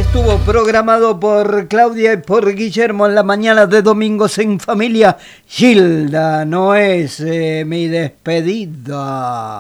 estuvo programado por Claudia y por Guillermo en la mañana de Domingos en Familia. Gilda, no es mi despedida.